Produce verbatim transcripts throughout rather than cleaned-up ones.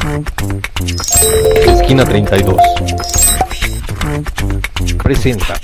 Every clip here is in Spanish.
Esquina treinta y dos presenta.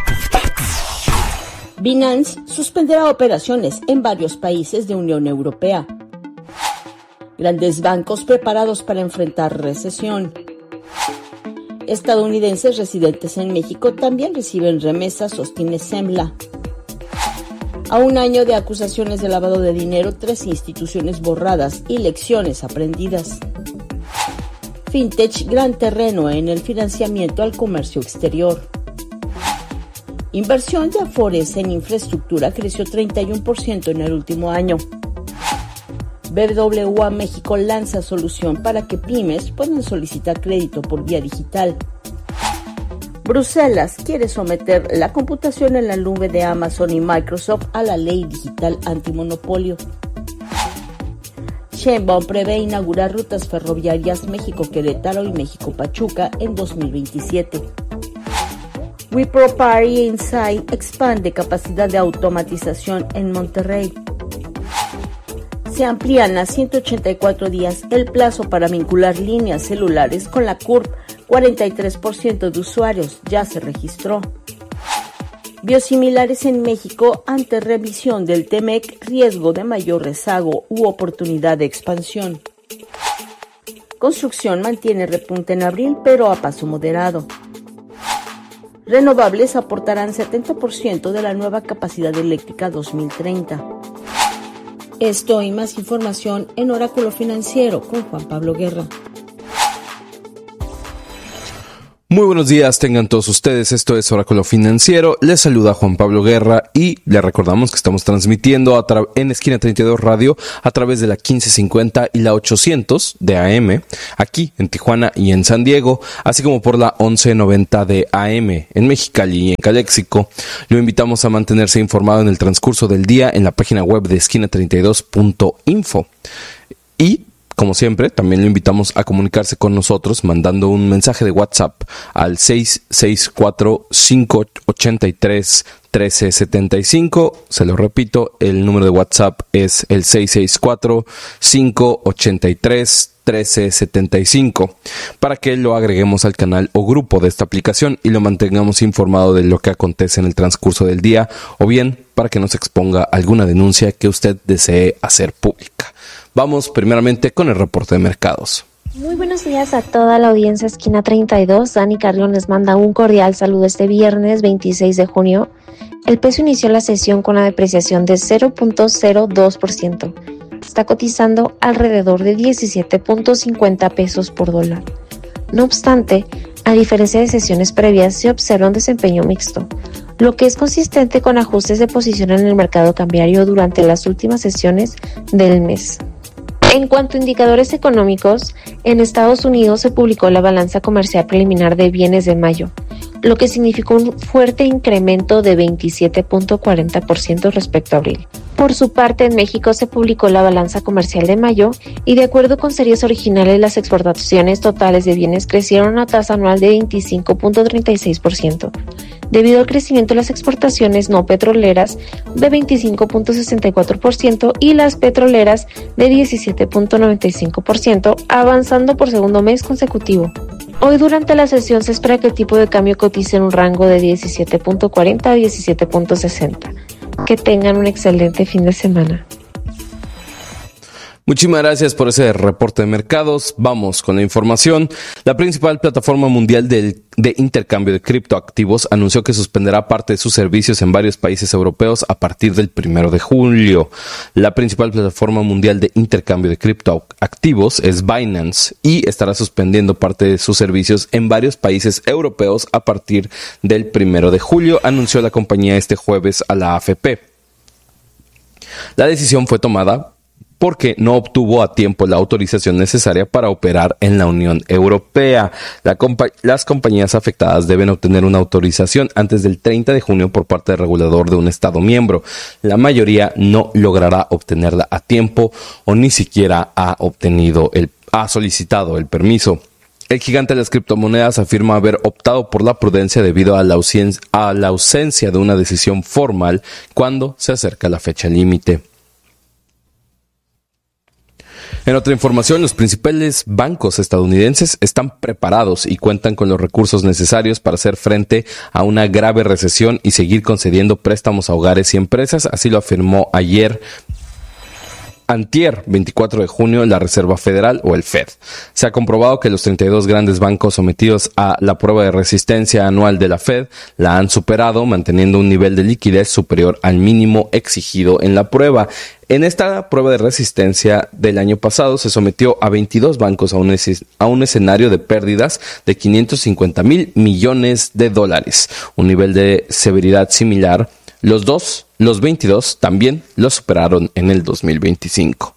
Binance suspenderá operaciones en varios países de Unión Europea. Grandes bancos preparados para enfrentar recesión. Estadounidenses residentes en México también reciben remesas, sostiene Sembla. A un año de acusaciones de lavado de dinero, tres instituciones borradas y lecciones aprendidas. Fintech, gran terreno en el financiamiento al comercio exterior. Inversión de Afores en infraestructura creció treinta y uno por ciento en el último año. B W A México lanza solución para que pymes puedan solicitar crédito por vía digital. Bruselas quiere someter la computación en la nube de Amazon y Microsoft a la ley digital antimonopolio. Sheinbaum prevé inaugurar rutas ferroviarias México-Querétaro y México-Pachuca en dos mil veintisiete. Wipro Party Insight expande capacidad de automatización en Monterrey. Se amplían a ciento ochenta y cuatro días el plazo para vincular líneas celulares con la C U R P. cuarenta y tres por ciento de usuarios ya se registró. Biosimilares en México ante revisión del T M E C, riesgo de mayor rezago u oportunidad de expansión. Construcción mantiene repunte en abril, pero a paso moderado. Renovables aportarán setenta por ciento de la nueva capacidad eléctrica dos mil treinta. Esto y más información en Oráculo Financiero con Juan Pablo Guerra. Muy buenos días, tengan todos ustedes, esto es Oráculo Financiero, les saluda Juan Pablo Guerra y les recordamos que estamos transmitiendo a tra- en Esquina treinta y dos Radio a través de la quince cincuenta y la ochocientos de A M, aquí en Tijuana y en San Diego, así como por la once noventa de A M en Mexicali y en Caléxico. Lo invitamos a mantenerse informado en el transcurso del día en la página web de esquina treinta y dos punto info. Y como siempre, también lo invitamos a comunicarse con nosotros mandando un mensaje de WhatsApp al seis seis cuatro, cinco ocho tres, uno tres siete cinco. Se lo repito, el número de WhatsApp es el seis seis cuatro, cinco ocho tres, uno tres siete cinco para que lo agreguemos al canal o grupo de esta aplicación y lo mantengamos informado de lo que acontece en el transcurso del día o bien para que nos exponga alguna denuncia que usted desee hacer pública. Vamos primeramente con el reporte de mercados. Muy buenos días a toda la audiencia Esquina treinta y dos. Dani Carrión les manda un cordial saludo este viernes veintiséis de junio. El peso inició la sesión con una depreciación de cero punto cero dos por ciento. Está cotizando alrededor de diecisiete punto cincuenta pesos por dólar. No obstante, a diferencia de sesiones previas, se observa un desempeño mixto, lo que es consistente con ajustes de posición en el mercado cambiario durante las últimas sesiones del mes. En cuanto a indicadores económicos, en Estados Unidos se publicó la balanza comercial preliminar de bienes de mayo, lo que significó un fuerte incremento de veintisiete punto cuarenta por ciento respecto a abril. Por su parte, en México se publicó la balanza comercial de mayo y de acuerdo con series originales, las exportaciones totales de bienes crecieron a una tasa anual de veinticinco punto treinta y seis por ciento, debido al crecimiento de las exportaciones no petroleras de veinticinco punto sesenta y cuatro por ciento y las petroleras de diecisiete punto noventa y cinco por ciento, avanzando por segundo mes consecutivo. Hoy durante la sesión se espera que el tipo de cambio cotice en un rango de diecisiete punto cuarenta a diecisiete punto sesenta. Que tengan un excelente fin de semana. Muchísimas gracias por ese reporte de mercados. Vamos con la información. La principal plataforma mundial de, de intercambio de criptoactivos anunció que suspenderá parte de sus servicios en varios países europeos a partir del primero de julio. La principal plataforma mundial de intercambio de criptoactivos es Binance y estará suspendiendo parte de sus servicios en varios países europeos a partir del primero de julio, anunció la compañía este jueves a la A F P. La decisión fue tomada porque no obtuvo a tiempo la autorización necesaria para operar en la Unión Europea. La compa- las compañías afectadas deben obtener una autorización antes del treinta de junio por parte del regulador de un Estado miembro. La mayoría no logrará obtenerla a tiempo o ni siquiera ha obtenido el, ha solicitado el permiso. El gigante de las criptomonedas afirma haber optado por la prudencia debido a la, ausen- a la ausencia de una decisión formal cuando se acerca la fecha límite. En otra información, los principales bancos estadounidenses están preparados y cuentan con los recursos necesarios para hacer frente a una grave recesión y seguir concediendo préstamos a hogares y empresas. Así lo afirmó ayer Antier, veinticuatro de junio, la Reserva Federal o el Fed. Se ha comprobado que los treinta y dos grandes bancos sometidos a la prueba de resistencia anual de la Fed la han superado, manteniendo un nivel de liquidez superior al mínimo exigido en la prueba. En esta prueba de resistencia del año pasado se sometió a veintidós bancos a un, es- a un escenario de pérdidas de quinientos cincuenta mil millones de dólares, un nivel de severidad similar. Los dos, los veintidós, también lo superaron en el dos mil veinticinco.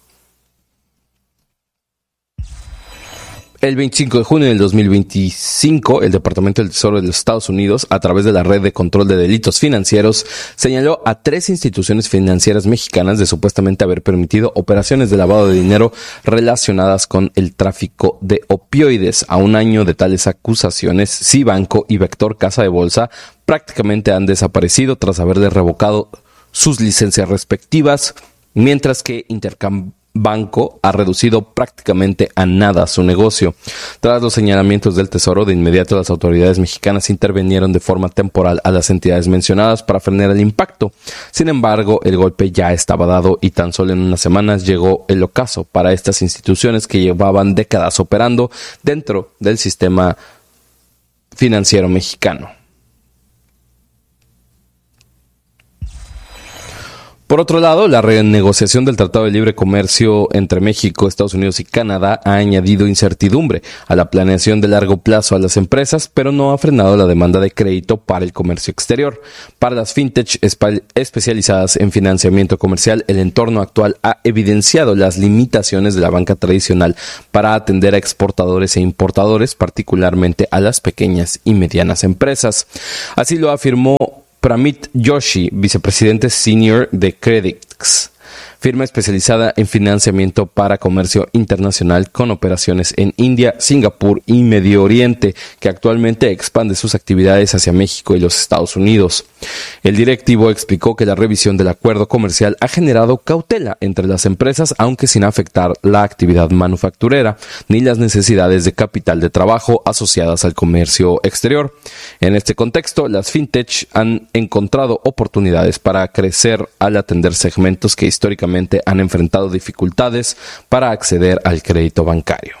El veinticinco de junio del dos mil veinticinco, el Departamento del Tesoro de los Estados Unidos, a través de la Red de Control de Delitos Financieros, señaló a tres instituciones financieras mexicanas de supuestamente haber permitido operaciones de lavado de dinero relacionadas con el tráfico de opioides. A un año de tales acusaciones, Cibanco y Vector Casa de Bolsa prácticamente han desaparecido tras haberles revocado sus licencias respectivas, mientras que Intercam Banco ha reducido prácticamente a nada su negocio. Tras los señalamientos del Tesoro, de inmediato las autoridades mexicanas intervinieron de forma temporal a las entidades mencionadas para frenar el impacto. Sin embargo, el golpe ya estaba dado y tan solo en unas semanas llegó el ocaso para estas instituciones que llevaban décadas operando dentro del sistema financiero mexicano. Por otro lado, la renegociación del Tratado de Libre Comercio entre México, Estados Unidos y Canadá ha añadido incertidumbre a la planeación de largo plazo a las empresas, pero no ha frenado la demanda de crédito para el comercio exterior. Para las fintech espe- especializadas en financiamiento comercial, el entorno actual ha evidenciado las limitaciones de la banca tradicional para atender a exportadores e importadores, particularmente a las pequeñas y medianas empresas. Así lo afirmó Pramit Joshi, vicepresidente senior de Credix, firma especializada en financiamiento para comercio internacional con operaciones en India, Singapur y Medio Oriente, que actualmente expande sus actividades hacia México y los Estados Unidos. El directivo explicó que la revisión del acuerdo comercial ha generado cautela entre las empresas, aunque sin afectar la actividad manufacturera ni las necesidades de capital de trabajo asociadas al comercio exterior. En este contexto, las fintech han encontrado oportunidades para crecer al atender segmentos que históricamente han enfrentado dificultades para acceder al crédito bancario.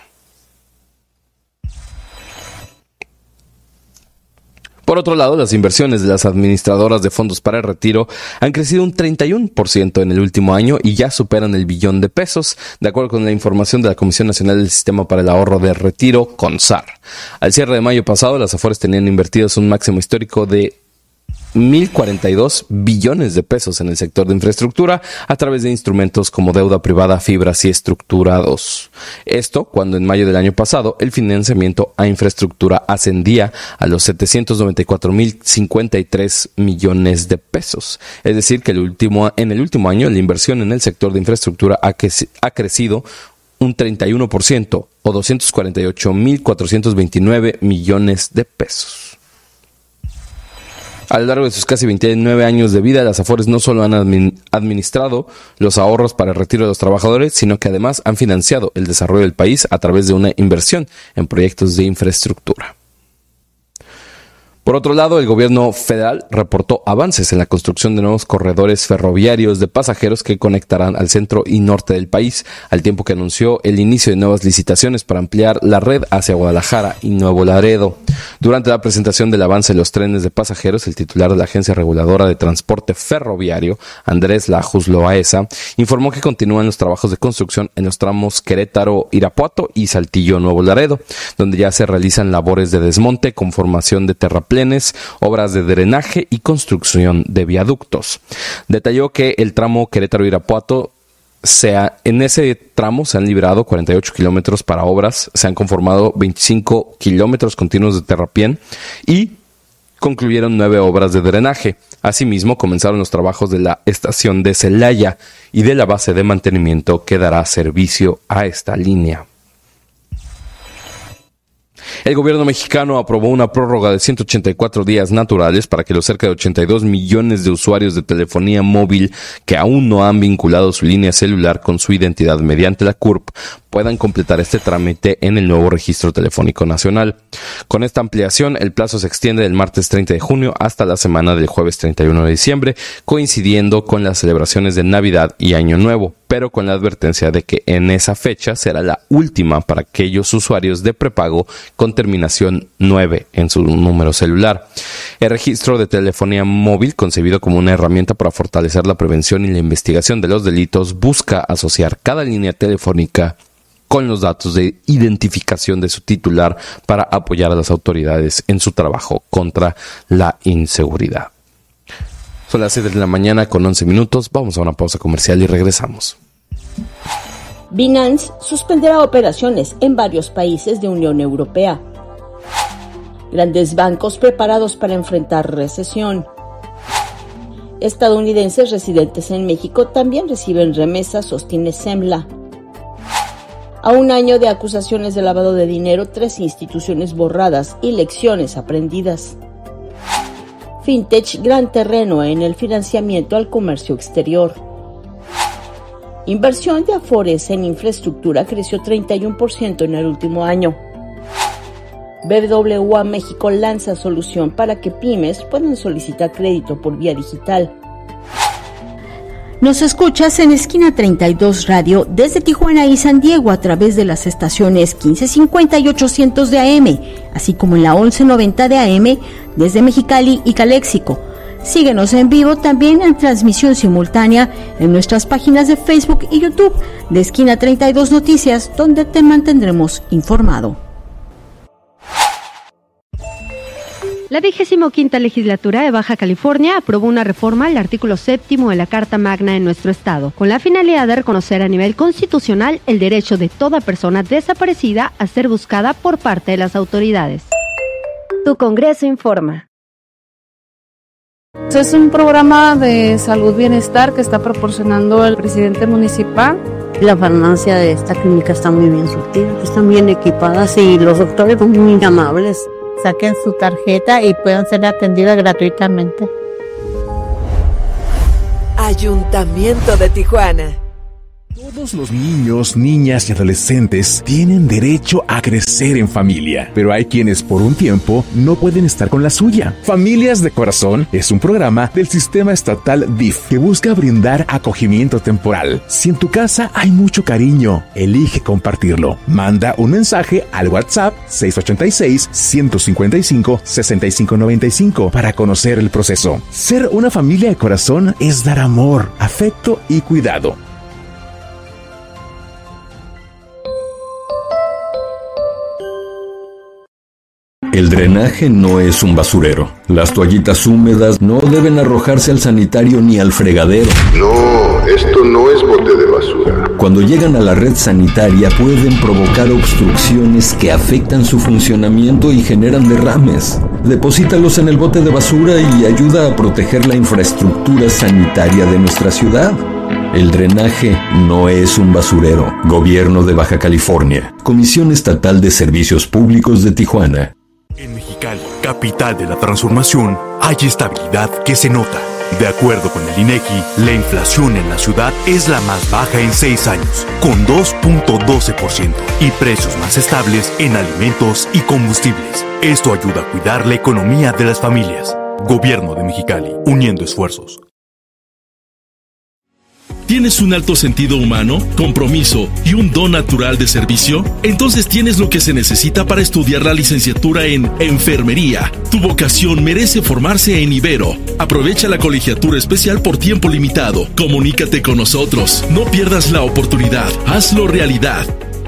Por otro lado, las inversiones de las administradoras de fondos para el retiro han crecido un treinta y uno por ciento en el último año y ya superan el billón de pesos, de acuerdo con la información de la Comisión Nacional del Sistema para el Ahorro de Retiro, CONSAR. Al cierre de mayo pasado, las Afores tenían invertidos un máximo histórico de mil cuarenta y dos billones de pesos en el sector de infraestructura a través de instrumentos como deuda privada, fibras y estructurados. Esto cuando en mayo del año pasado el financiamiento a infraestructura ascendía a los setecientos noventa y cuatro mil cincuenta y tres millones de pesos. Es decir, que el último, en el último año la inversión en el sector de infraestructura ha, que, ha crecido un treinta y uno por ciento o doscientos cuarenta y ocho mil cuatrocientos veintinueve millones de pesos. A lo largo de sus casi veintinueve años de vida, las Afores no solo han admin- administrado los ahorros para el retiro de los trabajadores, sino que además han financiado el desarrollo del país a través de una inversión en proyectos de infraestructura. Por otro lado, el gobierno federal reportó avances en la construcción de nuevos corredores ferroviarios de pasajeros que conectarán al centro y norte del país, al tiempo que anunció el inicio de nuevas licitaciones para ampliar la red hacia Guadalajara y Nuevo Laredo. Durante la presentación del avance de los trenes de pasajeros, el titular de la Agencia Reguladora de Transporte Ferroviario, Andrés Lajus Loaesa, informó que continúan los trabajos de construcción en los tramos Querétaro-Irapuato y Saltillo-Nuevo Laredo, donde ya se realizan labores de desmonte, conformación de terraplenes, obras de drenaje y construcción de viaductos. Detalló que el tramo Querétaro-Irapuato sea, en ese tramo se han liberado cuarenta y ocho kilómetros para obras, se han conformado veinticinco kilómetros continuos de terraplén y concluyeron nueve obras de drenaje. Asimismo, comenzaron los trabajos de la estación de Celaya y de la base de mantenimiento que dará servicio a esta línea. El gobierno mexicano aprobó una prórroga de ciento ochenta y cuatro días naturales para que los cerca de ochenta y dos millones de usuarios de telefonía móvil que aún no han vinculado su línea celular con su identidad mediante la C U R P puedan completar este trámite en el nuevo Registro Telefónico Nacional. Con esta ampliación, el plazo se extiende del martes treinta de junio hasta la semana del jueves treinta y uno de diciembre, coincidiendo con las celebraciones de Navidad y Año Nuevo, pero con la advertencia de que en esa fecha será la última para aquellos usuarios de prepago con terminación nueve en su número celular. El registro de telefonía móvil, concebido como una herramienta para fortalecer la prevención y la investigación de los delitos, busca asociar cada línea telefónica con los datos de identificación de su titular para apoyar a las autoridades en su trabajo contra la inseguridad. Son las siete de la mañana con once minutos. Vamos a una pausa comercial y regresamos. Binance suspenderá operaciones en varios países de Unión Europea. Grandes bancos preparados para enfrentar recesión. Estadounidenses residentes en México también reciben remesas, sostiene Sembla. A un año de acusaciones de lavado de dinero, tres instituciones borradas y lecciones aprendidas. Fintech, gran terreno en el financiamiento al comercio exterior. Inversión de Afores en infraestructura creció treinta y uno por ciento en el último año. B B W A México lanza solución para que pymes puedan solicitar crédito por vía digital. Nos escuchas en Esquina treinta y dos Radio desde Tijuana y San Diego a través de las estaciones quince cincuenta y ochocientos de A M, así como en la once noventa de A M desde Mexicali y Caléxico. Síguenos en vivo también en transmisión simultánea en nuestras páginas de Facebook y YouTube de Esquina treinta y dos Noticias, donde te mantendremos informado. La vigésimo quinta legislatura de Baja California aprobó una reforma al artículo séptimo de la Carta Magna en nuestro estado, con la finalidad de reconocer a nivel constitucional el derecho de toda persona desaparecida a ser buscada por parte de las autoridades. Tu Congreso informa. Es un programa de salud bienestar que está proporcionando el presidente municipal. La farmacia de esta clínica está muy bien surtida, están bien equipadas y los doctores son muy amables. Saquen su tarjeta y puedan ser atendidas gratuitamente. Ayuntamiento de Tijuana. Todos los niños, niñas y adolescentes tienen derecho a crecer en familia, pero hay quienes por un tiempo no pueden estar con la suya. Familias de Corazón es un programa del sistema estatal D I F que busca brindar acogimiento temporal. Si en tu casa hay mucho cariño, elige compartirlo. Manda un mensaje al WhatsApp seis ocho seis, uno cinco cinco, seis cinco nueve cinco para conocer el proceso. Ser una familia de corazón es dar amor, afecto y cuidado. El drenaje no es un basurero. Las toallitas húmedas no deben arrojarse al sanitario ni al fregadero. No, esto no es bote de basura. Cuando llegan a la red sanitaria pueden provocar obstrucciones que afectan su funcionamiento y generan derrames. Deposítalos en el bote de basura y ayuda a proteger la infraestructura sanitaria de nuestra ciudad. El drenaje no es un basurero. Gobierno de Baja California. Comisión Estatal de Servicios Públicos de Tijuana. En Mexicali, capital de la transformación, hay estabilidad que se nota. De acuerdo con el INEGI, la inflación en la ciudad es la más baja en seis años, con dos punto doce por ciento, y precios más estables en alimentos y combustibles. Esto ayuda a cuidar la economía de las familias. Gobierno de Mexicali, uniendo esfuerzos. ¿Tienes un alto sentido humano, compromiso y un don natural de servicio? Entonces tienes lo que se necesita para estudiar la licenciatura en Enfermería. Tu vocación merece formarse en Ibero. Aprovecha la colegiatura especial por tiempo limitado. Comunícate con nosotros. No pierdas la oportunidad. Hazlo realidad.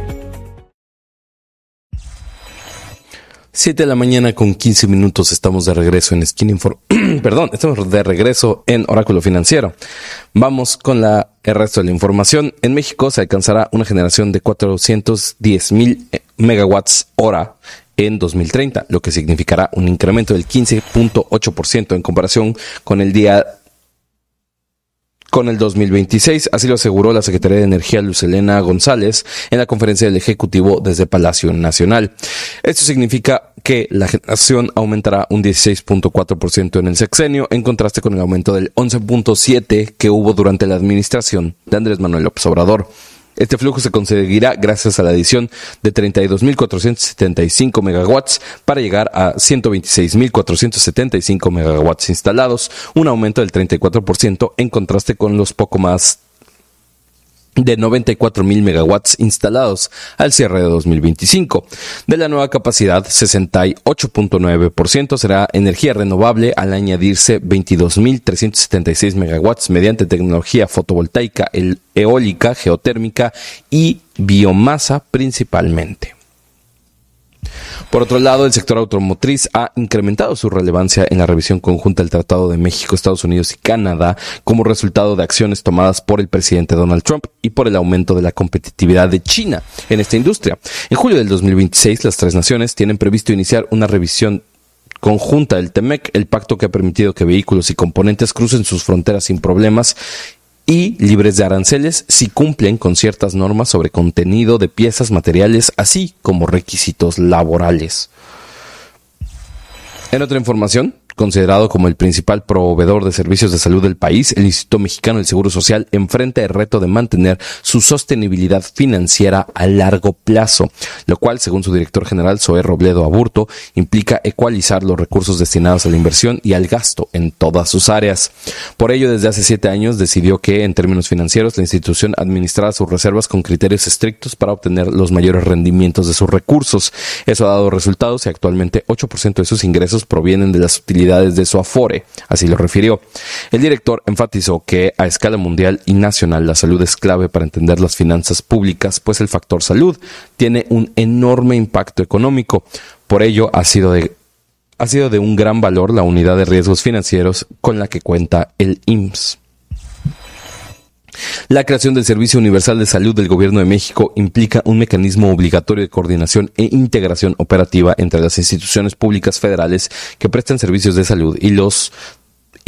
siete de la mañana con quince minutos, estamos de regreso en Esquina Inform... Perdón, estamos de regreso en Oráculo Financiero. Vamos con la, el resto de la información. En México se alcanzará una generación de cuatrocientos diez mil megawatts hora en dos mil treinta, lo que significará un incremento del quince punto ocho por ciento en comparación con el día con el dos mil veintiséis, así lo aseguró la Secretaría de Energía Luz Helena González en la conferencia del Ejecutivo desde Palacio Nacional. Esto significa que la generación aumentará un dieciséis punto cuatro por ciento en el sexenio, en contraste con el aumento del once punto siete por ciento que hubo durante la administración de Andrés Manuel López Obrador. Este flujo se conseguirá gracias a la adición de treinta y dos mil cuatrocientos setenta y cinco megawatts para llegar a ciento veintiséis mil cuatrocientos setenta y cinco megawatts instalados, un aumento del treinta y cuatro por ciento en contraste con los poco más de noventa y cuatro mil megawatts instalados al cierre de dos mil veinticinco. De la nueva capacidad, sesenta y ocho punto nueve por ciento será energía renovable al añadirse veintidós mil trescientos setenta y seis megawatts mediante tecnología fotovoltaica, eólica, geotérmica y biomasa principalmente. Por otro lado, el sector automotriz ha incrementado su relevancia en la revisión conjunta del Tratado de México, Estados Unidos y Canadá como resultado de acciones tomadas por el presidente Donald Trump y por el aumento de la competitividad de China en esta industria. En julio del dos mil veintiséis, las tres naciones tienen previsto iniciar una revisión conjunta del T M E C, el pacto que ha permitido que vehículos y componentes crucen sus fronteras sin problemas y libres de aranceles si cumplen con ciertas normas sobre contenido de piezas, materiales, así como requisitos laborales. En otra información, considerado como el principal proveedor de servicios de salud del país, el Instituto Mexicano del Seguro Social enfrenta el reto de mantener su sostenibilidad financiera a largo plazo, lo cual, según su director general, Zoé Robledo Aburto, implica ecualizar los recursos destinados a la inversión y al gasto en todas sus áreas. Por ello, desde hace siete años decidió que, en términos financieros, la institución administrara sus reservas con criterios estrictos para obtener los mayores rendimientos de sus recursos. Eso ha dado resultados y actualmente ocho por ciento de sus ingresos provienen de las utilidades de su Afore, así lo refirió. El director enfatizó que a escala mundial y nacional la salud es clave para entender las finanzas públicas, pues el factor salud tiene un enorme impacto económico. Por ello ha sido de ha sido de un gran valor la unidad de riesgos financieros con la que cuenta el I M S S. La creación del Servicio Universal de Salud del Gobierno de México implica un mecanismo obligatorio de coordinación e integración operativa entre las instituciones públicas federales que prestan servicios de salud y los